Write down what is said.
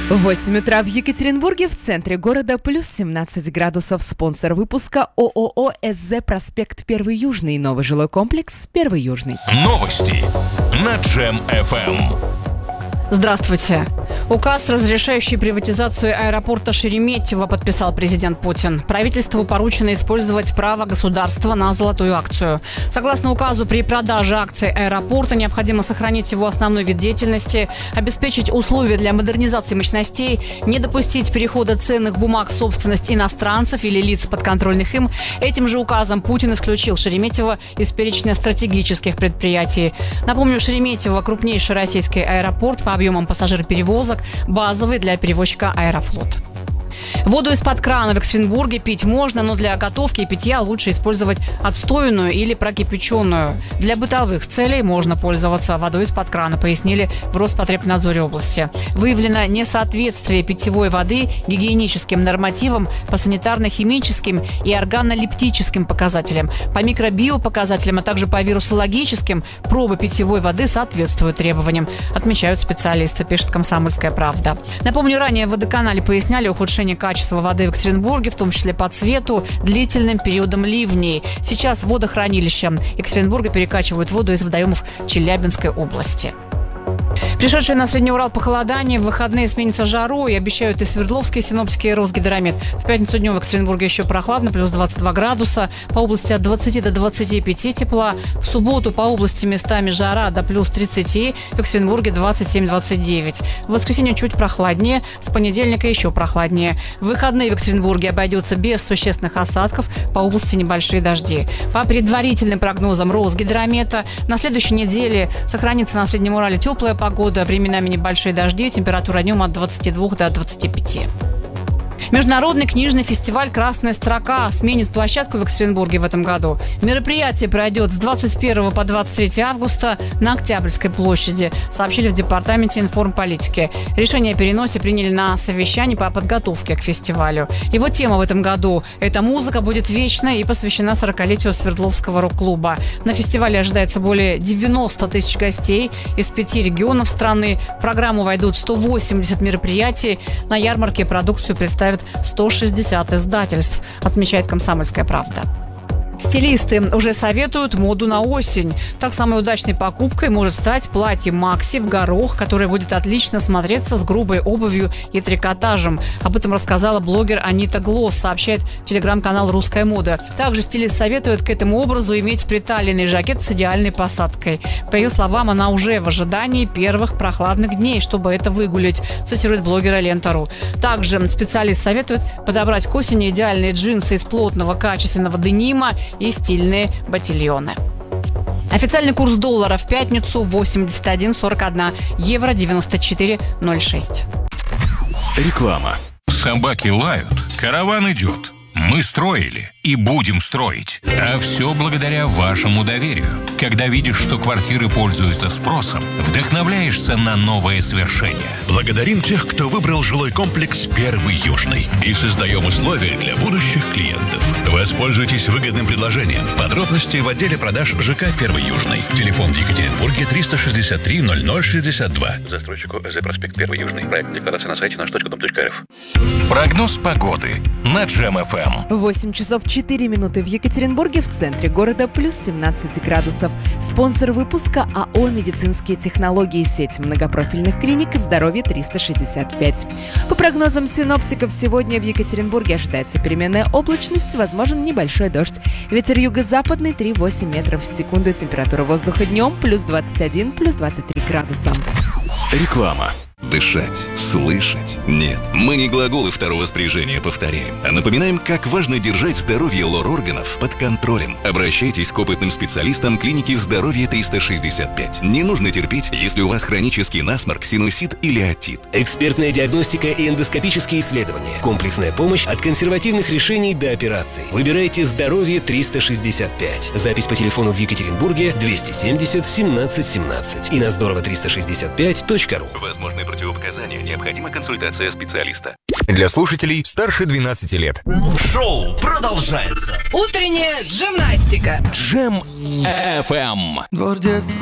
8 утра в Екатеринбурге, в центре города, плюс 17 градусов. Спонсор выпуска ООО «СЗ Проспект 1 Южный». Новый жилой комплекс 1 Южный. Новости на Джем-ФМ. Здравствуйте. Указ, разрешающий приватизацию аэропорта Шереметьево, подписал президент Путин. Правительству поручено использовать право государства на золотую акцию. Согласно указу, при продаже акций аэропорта необходимо сохранить его основной вид деятельности, обеспечить условия для модернизации мощностей, не допустить перехода ценных бумаг в собственность иностранцев или лиц подконтрольных им. Этим же указом Путин исключил Шереметьево из перечня стратегических предприятий. Напомню, Шереметьево – крупнейший российский аэропорт по объемам пассажироперевозок, базовый для перевозчика «Аэрофлот». Воду из-под крана в Екатеринбурге пить можно, но для готовки и питья лучше использовать отстойную или прокипяченную. Для бытовых целей можно пользоваться водой из-под крана, пояснили в Роспотребнадзоре области. Выявлено несоответствие питьевой воды гигиеническим нормативам по санитарно-химическим и органолептическим показателям. По микробиопоказателям, а также по вирусологическим пробы питьевой воды соответствуют требованиям, отмечают специалисты, пишет «Комсомольская правда». Напомню, ранее в водоканале поясняли ухудшение качества воды в Екатеринбурге, в том числе по цвету, длительным периодом ливней. Сейчас водохранилища Екатеринбурга перекачивают воду из водоемов Челябинской области. Пришедшие на Средний Урал похолодание в выходные сменится жарой, обещают и свердловские синоптики, и Росгидромет. В пятницу днем в Екатеринбурге еще прохладно, плюс 22 градуса, по области от 20 до 25 тепла. В субботу по области местами жара до плюс 30, в Екатеринбурге 27-29. В воскресенье чуть прохладнее, с понедельника еще прохладнее. В выходные в Екатеринбурге обойдется без существенных осадков, по области небольшие дожди. По предварительным прогнозам Росгидромета, на следующей неделе сохранится на Среднем Урале теплая погода, временами небольшие дожди, температура днем от 22 до 25. Международный книжный фестиваль «Красная строка» сменит площадку в Екатеринбурге в этом году. Мероприятие пройдет с 21 по 23 августа на Октябрьской площади, сообщили в Департаменте информполитики. Решение о переносе приняли на совещании по подготовке к фестивалю. Его тема в этом году – «Эта музыка будет вечной» и посвящена 40-летию Свердловского рок-клуба. На фестивале ожидается более 90 тысяч гостей из 5 регионов страны. В программу войдут 180 мероприятий. На ярмарке продукцию представят 160 издательств, отмечает «Комсомольская правда». Стилисты уже советуют моду на осень. Так, самой удачной покупкой может стать платье Макси в горох, которое будет отлично смотреться с грубой обувью и трикотажем. Об этом рассказала блогер Анита Глосс, сообщает телеграм-канал «Русская мода». Также стилист советует к этому образу иметь приталенный жакет с идеальной посадкой. По ее словам, она уже в ожидании первых прохладных дней, чтобы это выгулять, цитирует блогера Лента.ру. Также специалист советует подобрать к осени идеальные джинсы из плотного качественного денима и стильные ботильоны. Официальный курс доллара в пятницу 81,41, евро 94,06. Реклама. Собаки лают, караван идет. Мы строили и будем строить. А все благодаря вашему доверию. Когда видишь, что квартиры пользуются спросом, вдохновляешься на новые свершения. Благодарим тех, кто выбрал жилой комплекс 1 Южный. И создаем условия для будущих клиентов. Воспользуйтесь выгодным предложением. Подробности в отделе продаж ЖК 1 Южный. Телефон в Екатеринбурге 363 0062. Застройщику СЗ Проспект 1 Южный. Проект декларации на сайте наш.дом.рф. Прогноз погоды на Джем-ФМ. 8 часов 4 минуты в Екатеринбурге, в центре города, плюс 17 градусов. Спонсор выпуска АО «Медицинские технологии», сеть многопрофильных клиник «Здоровье 365». По прогнозам синоптиков, сегодня в Екатеринбурге ожидается переменная облачность, возможен небольшой дождь. Ветер юго-западный 3,8 метров в секунду. Температура воздуха днем плюс 21, плюс 23 градуса. Реклама. Дышать, слышать. Нет, мы не глаголы второго спряжения повторяем, а напоминаем, как важно держать здоровье лор-органов под контролем. Обращайтесь к опытным специалистам клиники «Здоровье 365». Не нужно терпеть, если у вас хронический насморк, синусит или отит. Экспертная диагностика и эндоскопические исследования. Комплексная помощь от консервативных решений до операций. Выбирайте «Здоровье 365». Запись по телефону в Екатеринбурге 270 17 17 и на здорово365.ру. Возможны противопоказания, необходима консультация специалиста. Для слушателей старше 12 лет. Шоу продолжается. Утренняя гимнастика. Джем-ФМ.